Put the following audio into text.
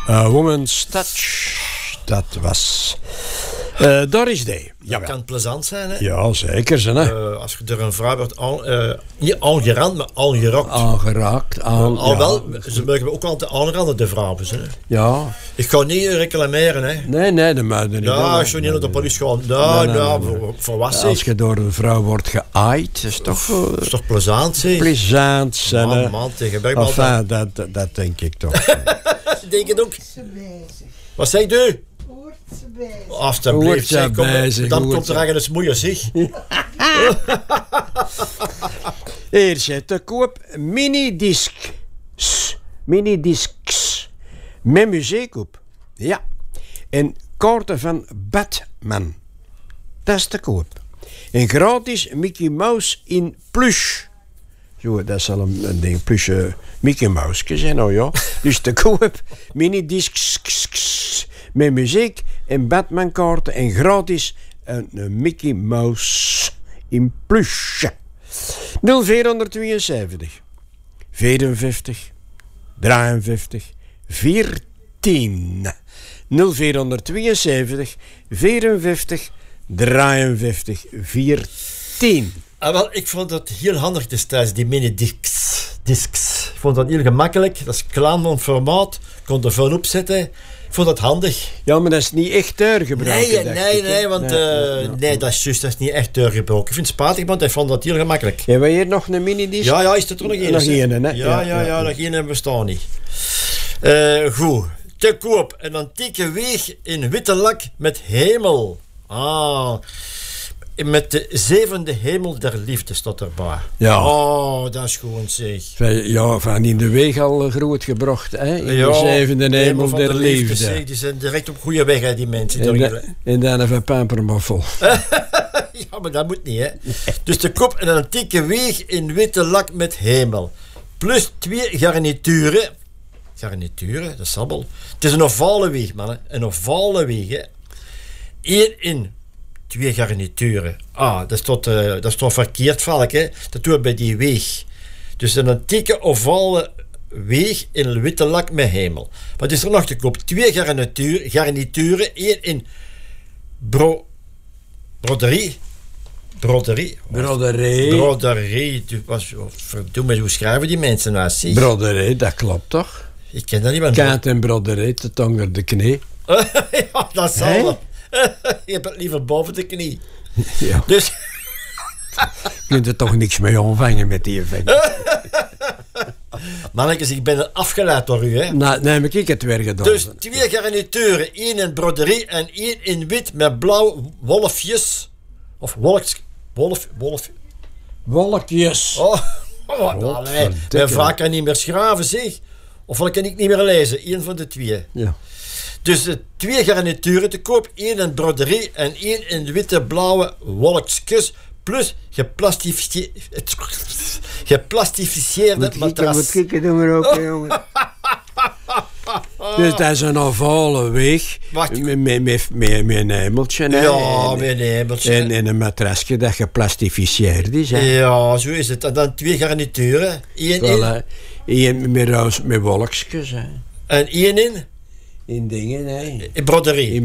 Woman's Touch. Dat was Doris Day. Dat kan plezant zijn, hè? Ja, zeker. Hè? Als je door een vrouw wordt niet aangerand, maar aangerokt. Aangeraakt. Alhoewel, ze mogen ook altijd aanranden, de vrouwen. Hè? Ja. Ik ga niet reclameren, hè? Nee, dat mag niet. Ja, als je niet naar de politie gaat. Volwassen. Als je door een vrouw wordt geaaid, is toch... Dat is toch plezant, zeg? Plezant zijn. Man, tegen Bergman. Enfin, dat denk ik toch. Ik denk het ook. Wat zegt u? Alsjeblieft, zeg, dan komt er ergens moeier, zeg. Hier zit te koop minidiscs met muziek op. Ja. En kaarten van Batman. Dat is te koop. En gratis Mickey Mouse in plush. Zo, dat zal een ding plush Mickey Mouse zijn, nou ja. Dus te koop minidiscs met muziek en Batman kaarten en gratis een Mickey Mouse in plush. 0472 54 53 14 0472 54 53 14. Wel, ik vond dat heel handig destijds, die mini-discs. Ik vond dat heel gemakkelijk. Dat is klein van formaat. Ik kon er veel opzetten. Ik vond dat handig. Ja, maar dat is niet echt deurgebroken. Nee, want dat is juist, dat is niet echt deurgebroken. Ik vind het spatig, want ik vond dat heel gemakkelijk. Hebben we hier nog een minidisc? Ja, is er toch nog één? Nog één, hè? Ja, nog één bestaan niet. Goed. Te koop een antieke weeg in witte lak met hemel. Met de zevende hemel der liefde staat erbij. Ja. Oh, dat is gewoon zeg. Ja, van in de weeg al groot gebracht, hè? In de zevende hemel der liefde. Zeg, die zijn direct op goede weg, hè, die mensen. En dan even pampermoffel. Ja, maar dat moet niet, hè. Dus de kop een antieke weeg in witte lak met hemel. Plus 2 garnituren. Garnituren, dat is sabbel. Het is een ovale weeg, man. Een ovale weeg, hè. 1 in 2 garnituren. Dat staat verkeerd, valk, hè. Dat doen we bij die weeg. Dus een antieke ovale weeg in witte lak met hemel. Wat is er nog te koop? 2 garnituren. 1 in broderie. Verdomme, hoe schrijven die mensen nou? Broderie, dat klopt toch? Ik ken dat niet, maar... Kaart en broderie, de tong naar de knie. Ja, dat zal wel. Je hebt het liever boven de knie. Ja. Dus... Je kunt er toch niks mee omvangen met die vinger. Mannetjes, ik ben afgeleid door u, hè. Nou, nee, maar ik het weer gedaan. Dus 2 garnituren, 1 in broderie en 1 in wit met blauw wolfjes. Of wolkjes. Nee. Mijn vrouw kan niet meer schrijven, zeg. Of kan ik niet meer lezen. 1 van de 2. Ja. Dus 2 garnituren te koop. 1 in broderie en 1 in witte blauwe wolkjes. Plus geplastificeerde matras. Moet ik doen we ook, jongen. Dus dat is een ovale weeg met een hemeltje. Ja, met een hemeltje. En een matrasje dat geplastificeerd is. Hè. Ja, zo is het. En dan 2 garnituren. 1 met wolkjes. Hè. En 1 in? In dingen, hè. In broderie.